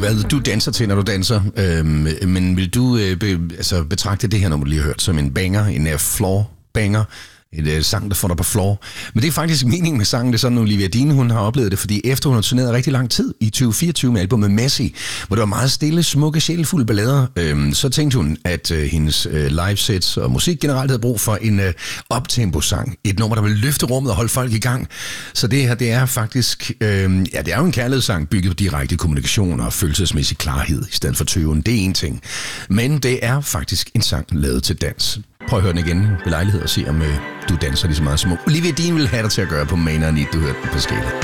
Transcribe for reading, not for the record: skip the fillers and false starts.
hvad du danser til, når du danser. Men vil du betragte det her, når du lige har hørt, som en banger, en floor banger? Et sang, der får dig på floor. Men det er faktisk meningen med sangen, det er sådan, Olivia Dean, hun har oplevet det, fordi efter hun har turneret rigtig lang tid i 2024 med albumet Messi, hvor der var meget stille, smukke, sjælfulde ballader, så tænkte hun, at hendes livesets og musik generelt havde brug for en optempo-sang. Et nummer, der vil løfte rummet og holde folk i gang. Så det her, det er faktisk, det er jo en kærlighedssang bygget på direkte kommunikation og følelsesmæssig klarhed, i stedet for tøven. Det er en ting. Men det er faktisk en sang lavet til dans. Prøv at høre den igen ved lejlighed og se, om du danser lige så meget som Olivia Dean vil have dig til at gøre på Main & Need. Du hørte den på Skala.